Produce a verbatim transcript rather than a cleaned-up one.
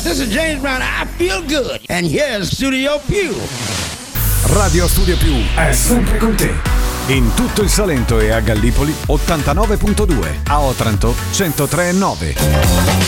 this is James Brown. I feel good. And here's Studio Più. Radio Studio Più è sempre con te. In tutto il Salento e a Gallipoli ottantanove virgola due, a Otranto centotre virgola nove.